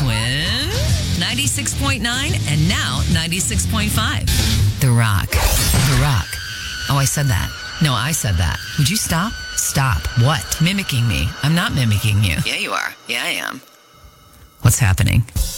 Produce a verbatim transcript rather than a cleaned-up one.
Twin ninety-six point nine and now ninety-six point five. The Rock. The Rock. Oh, I said that. No, I said that. Would you stop? Stop. What? Mimicking me. I'm not mimicking you. Yeah, you are. Yeah, I am. What's happening?